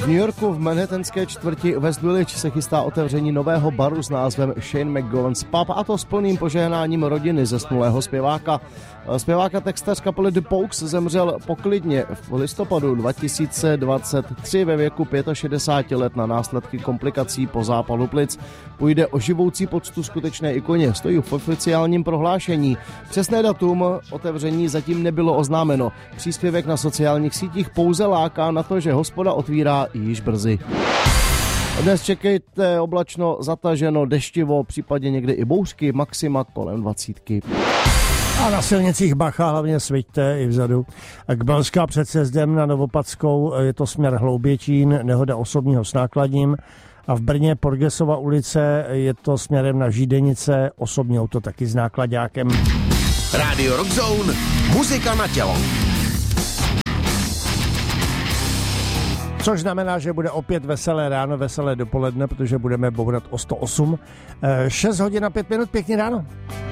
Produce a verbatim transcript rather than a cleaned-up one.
V New Yorku v manhattanské čtvrti West Village se chystá otevření nového baru s názvem Shane McGowan's Pub, a to s plným požehnáním rodiny zesnulého zpěváka. Zpěváka textař kapely The Pogues zemřel poklidně v listopadu dva tisíce dvacet tři ve věku šedesáti pěti let na následky komplikací po zápalu plic. Půjde o živoucí poctu skutečné ikoně, stojí v oficiálním prohlášení. Přesné datum otevření zatím nebylo oznámeno. Příspěvek na sociálních sítích pouze láká na to, že hospoda otvírá již brzy. Dnes čekejte oblačno, zataženo, deštivo, případně někdy i bouřky, maxima kolem dvacítky. A na silnicích bacha, hlavně sviďte i vzadu. K Belská před sjezdem na Novopadskou je to směr Hloubětín, nehoda osobního s nákladním. A v Brně Porgesova ulice je to směrem na Žídenice, osobní auto taky s nákladákem. Rádio Rockzone, muzika na tělo. Což znamená, že bude opět veselé ráno, veselé dopoledne, protože budeme bourat o sto osm. šest hodin a pět minut, pěkný ráno.